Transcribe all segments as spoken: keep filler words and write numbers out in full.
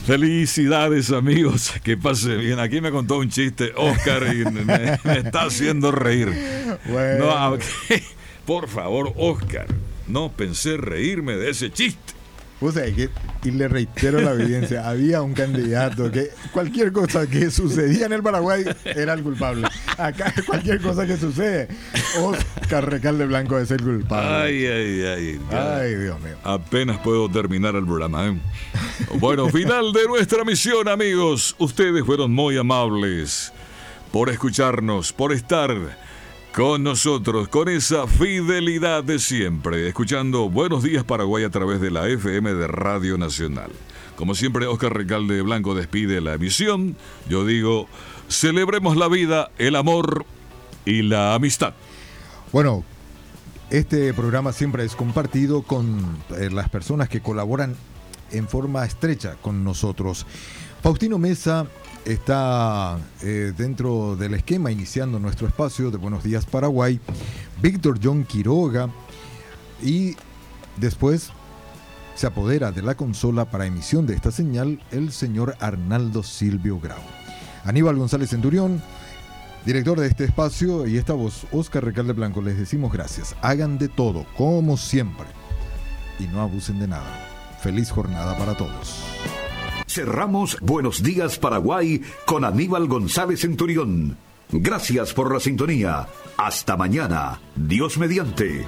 Felicidades, amigos, que pase bien. Aquí me contó un chiste Oscar y me, me está haciendo reír. Bueno. No, por favor, Oscar, no pensé reírme de ese chiste. O sea, que, y le reitero la evidencia, había un candidato que cualquier cosa que sucedía en el Paraguay era el culpable. Acá cualquier cosa que sucede, Oscar Recalde Blanco es el culpable. Ay, ay, ay. Ya. Ay, Dios mío. Apenas puedo terminar el programa, ¿eh? Bueno, final de nuestra misión, amigos. Ustedes fueron muy amables por escucharnos, por estar con nosotros, con esa fidelidad de siempre, escuchando Buenos Días Paraguay a través de la F M de Radio Nacional. Como siempre, Oscar Recalde Blanco despide la emisión. Yo digo, celebremos la vida, el amor y la amistad. Bueno, este programa siempre es compartido con eh, las personas que colaboran en forma estrecha con nosotros. Faustino Mesa está eh, dentro del esquema iniciando nuestro espacio de Buenos Días Paraguay, Víctor John Quiroga, y después se apodera de la consola para emisión de esta señal el señor Arnaldo Silvio Grau. Aníbal González Centurión, director de este espacio, y esta voz, Oscar Recalde Blanco, les decimos gracias. Hagan de todo, como siempre, y no abusen de nada. Feliz jornada para todos. Cerramos Buenos Días Paraguay con Aníbal González Centurión. Gracias por la sintonía. Hasta mañana. Dios mediante.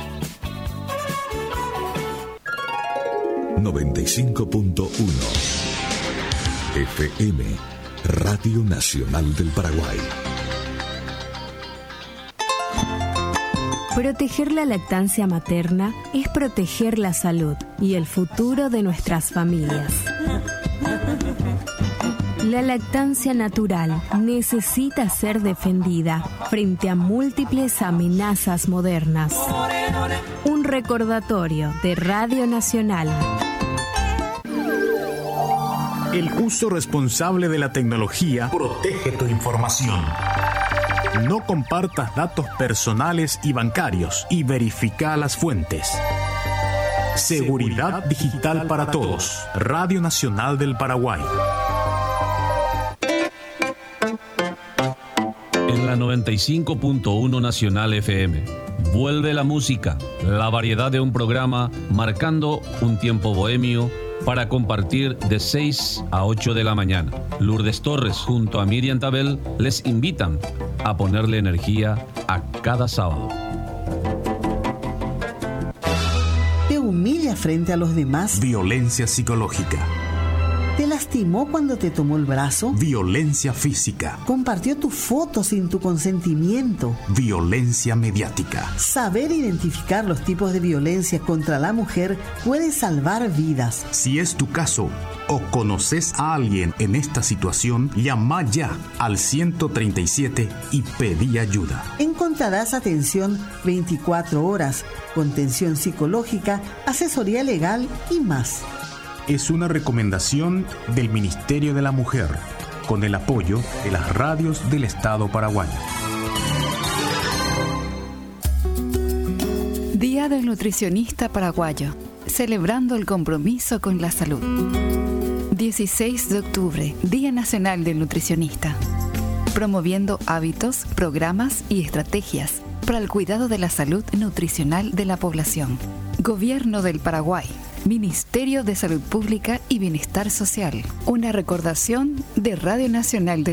noventa y cinco punto uno F M, Radio Nacional del Paraguay. Proteger la lactancia materna es proteger la salud y el futuro de nuestras familias. La lactancia natural necesita ser defendida frente a múltiples amenazas modernas. Un recordatorio de Radio Nacional. El uso responsable de la tecnología protege tu información. No compartas datos personales y bancarios y verifica las fuentes. Seguridad digital para todos. Radio Nacional del Paraguay. En la noventa y cinco punto uno Nacional F M. Vuelve la música, la variedad de un programa marcando un tiempo bohemio para compartir de seis a ocho de la mañana. Lourdes Torres junto a Miriam Tabel les invitan a ponerle energía a cada sábado. ¿Te humilla frente a los demás? Violencia psicológica. ¿Te lastimó cuando te tomó el brazo? Violencia física. ¿Compartió tu foto sin tu consentimiento? Violencia mediática. Saber identificar los tipos de violencia contra la mujer puede salvar vidas. Si es tu caso o conoces a alguien en esta situación, llama ya al ciento treinta y siete y pedí ayuda. Encontrarás atención veinticuatro horas, contención psicológica, asesoría legal y más. Es una recomendación del Ministerio de la Mujer, con el apoyo de las radios del Estado paraguayo. Día del Nutricionista Paraguayo, celebrando el compromiso con la salud. dieciséis de octubre, Día Nacional del Nutricionista. Promoviendo hábitos, programas y estrategias para el cuidado de la salud nutricional de la población. Gobierno del Paraguay. Ministerio de Salud Pública y Bienestar Social. Una recordación de Radio Nacional del